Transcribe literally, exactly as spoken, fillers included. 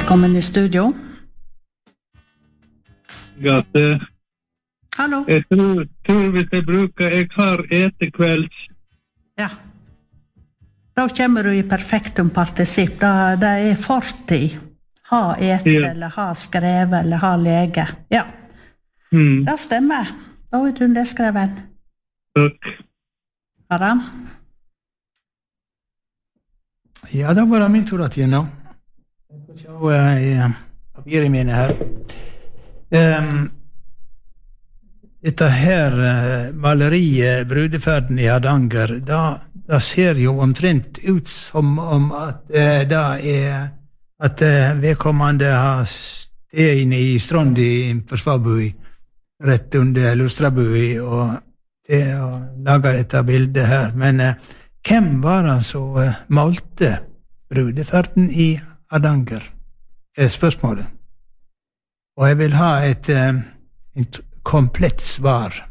Velkommen i studio. Gate. Hallo. Jeg tror, tror hvis jeg bruker, jeg har etekvelds. Ja. Da kommer du i perfektum partisipp. Da, det er fortid. Ha ete, Ja. eller ha skrevet, eller ha lege. Ja. Mm. Det stemmer. Da er du nedskreven. Takk. Aram? Ja, da var det min tur at gjennom. Jeg får se uh, papiret mine her. Um, dette her uh, maleriet, Brudeferden i Hardanger, da, da ser jo omtrent ut som om at uh, det er at uh, vedkommende har sted inne i Strond i Forsvarbui, rett under Lustrabui, og det har laget dette bildet her. Men uh, hvem var han som uh, malte Brudeferden i Hardanger? Er spørsmålet. Og jeg vil ha et, uh, et komplett svar.